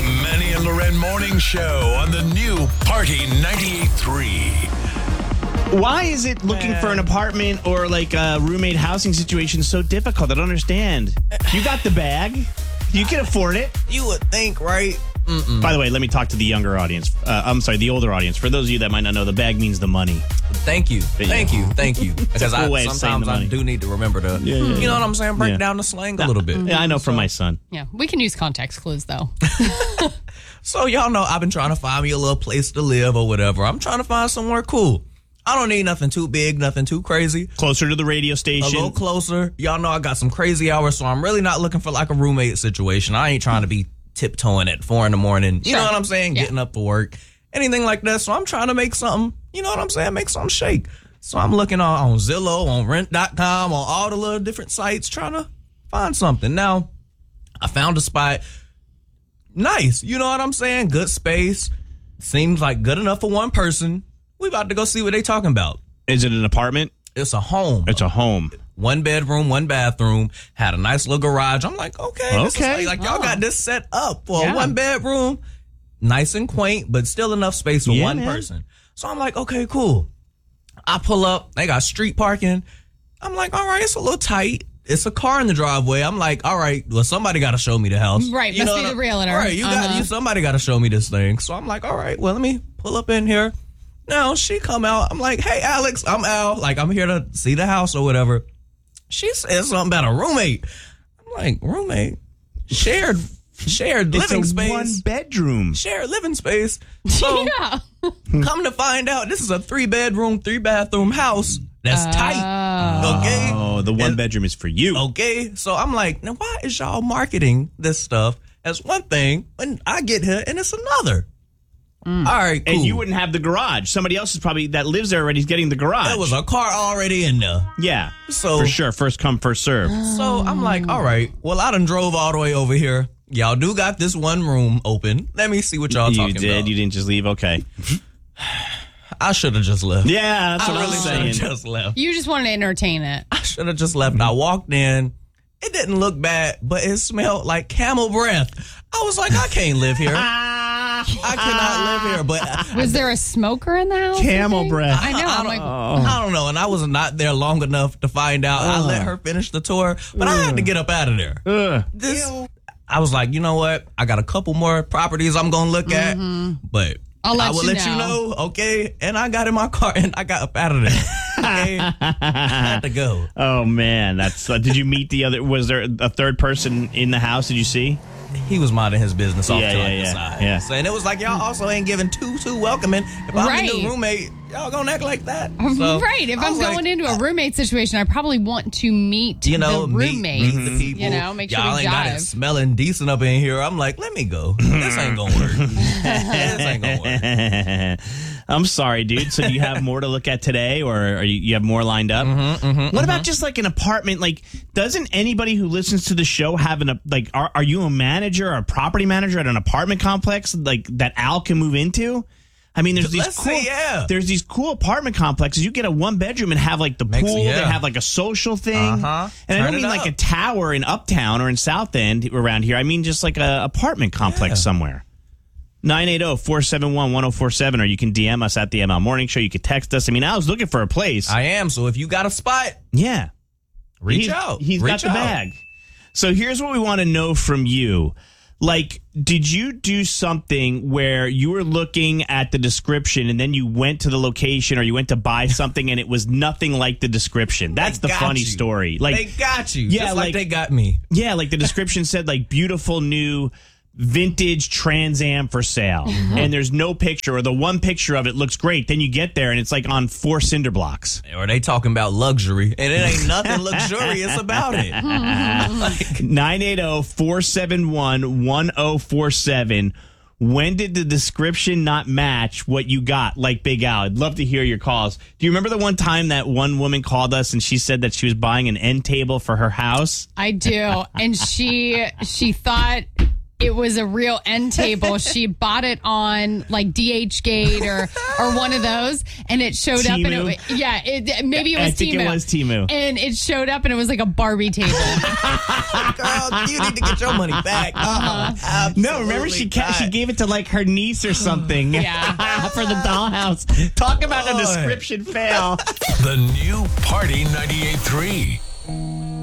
Manny and Loren Morning Show on the new Party 98.3. Why is it looking for an apartment or like a roommate housing situation so difficult? I don't understand. You got the bag. You can afford it. You would think, right? By the way, let me talk to the younger audience. I'm sorry, the older audience. For those of you that might not know, the bag means the money. Thank you. Because cool way of saying sometimes the money. I do need to remember to, you know what I'm saying, break down the slang a little bit. Yeah, I know from my son. Yeah, we can use context clues, though. So y'all know I've been trying to find me a little place to live or whatever. I'm trying to find somewhere cool. I don't need nothing too big, nothing too crazy. Closer to the radio A station. little closer. Y'all know I got some crazy hours, so I'm really not looking for like a roommate situation. I ain't trying to be tiptoeing at 4 a.m. You know what I'm saying? Yeah. Getting up for work. Anything like that. So I'm trying to make something, you know what I'm saying? Make something shake. So I'm looking on Zillow, on rent.com, on all the little different sites, trying to find something. Now, I found a spot. Nice. You know what I'm saying? Good space. Seems like good enough for one person. We about to go see what they talking about. Is it an apartment? It's a home. It's a home. 1 bedroom, 1 bathroom, had a nice little garage. I'm like, okay. This is Okay. like y'all got this set up for Yeah. a 1 bedroom. Nice and quaint, but still enough space for one person. So I'm like, okay, cool. I pull up. They got street parking. I'm like, all right, it's a little tight. It's a car in the driveway. I'm like, all right, well, somebody got to show me the house. Right, You must know be what the realtor. Right, somebody got to show me this thing. So I'm like, all right, well, let me pull up in here. Now she come out. I'm like, hey, Alex, I'm Al. Like, I'm here to see the house or whatever. She said something about a roommate. I'm like, roommate? Shared living It's a space. 1 bedroom. Shared living space. So Yeah. come to find out, this is a 3 bedroom, 3 bathroom house that's tight. Okay? Oh, the 1 bedroom is for you. Okay? So I'm like, now why is y'all marketing this stuff as one thing when I get here and it's another? All right, cool. And you wouldn't have the garage. Somebody else is probably that lives there already is getting the garage. There was a car already in there. Yeah. So For sure. First come, first serve. So I'm like, all right, well, I done drove all the way over here. Y'all do got this one room open. Let me see what y'all You talking did. about. You didn't just leave. Okay. I should have just left. Yeah, that's what I I'm really should saying. have just left. You just wanted to entertain it. I should have just left. I walked in. It didn't look bad, but it smelled like camel breath. I was like, I can't live here. I cannot live here. But Was there a smoker in the house? Camel you think? breath. I know. I'm like, I don't know. And I was not there long enough to find out. I let her finish the tour, but I had to get up out of there. I was like, you know what? I got a couple more properties I'm going to look at, but I'll let I will you let you know. know, okay? And I got in my car and I got up out of there. Okay? I had to go. Oh man, that's. Did you meet the other? Was there a third person in the house? Did you see? He was minding his business off to the yeah. side. Yeah. So, and it was like, y'all also ain't giving too welcoming. If I'm Right. a new roommate, y'all gonna act like that. So, right. If I I'm was going like, into a roommate situation, I probably want to meet you know, the roommate. meet the people. You know, make sure y'all we ain't got it jive. smelling decent up in here. I'm like, let me go. This ain't gonna work. This ain't gonna work. I'm sorry, dude. So do you have more to look at today, or are you have more lined up? What about just like an apartment? Like, doesn't anybody who listens to the show have are you a manager or a property manager at an apartment complex like that Al can move into? I mean, there's there's these cool apartment complexes. You get a 1 bedroom and have like the pool. They have like a social thing. And I don't mean like a tower in Uptown or in South End around here. I mean just like a apartment complex somewhere. 980-471-1047, or you can DM us at the ML Morning Show. You can text us. I mean, I was looking for a place. I am. So if you got a spot, yeah, reach out. He's got the bag. So here's what we want to know from you. Like, did you do something where you were looking at the description and then you went to the location or you went to buy something and it was nothing like the description? That's the funny story. Like, they got you. Yeah, just like they got me. Yeah, like the description said, like, beautiful new vintage Trans Am for sale. And there's no picture, or the one picture of it looks great. Then you get there and it's like on 4 cinder blocks. Or they talking about luxury, and it ain't nothing luxurious about it. 980-471-1047. When did the description not match what you got, like Big Al? I'd love to hear your calls. Do you remember the one time that one woman called us and she said that she was buying an end table for her house? I do. And she thought it was a real end table. She bought it on like DHgate or one of those, and it showed up. And maybe it was I think Temu. it was Temu. And it showed up, and it was like a Barbie table. Girl, you need to get your money back. No, remember she gave it to like her niece or something. Yeah. For the dollhouse. Talk about a description fail. The new Party 98.3.